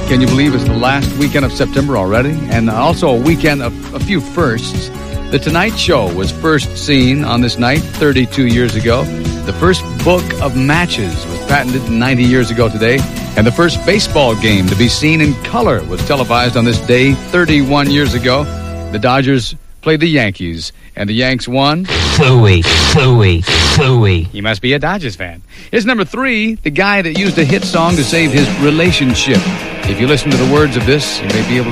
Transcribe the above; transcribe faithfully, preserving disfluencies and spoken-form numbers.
Can you believe it's the last weekend of September already? And also a weekend of a few firsts. The Tonight Show was first seen on this night thirty-two years ago. The first book of matches was patented ninety years ago today. And the first baseball game to be seen in color was televised on this day thirty-one years ago. The Dodgers played the Yankees, and the Yanks won. Phooey, phooey, phooey. You must be a Dodgers fan. Here's number three, the guy that used a hit song to save his relationship. If you listen to the words of this, you may be able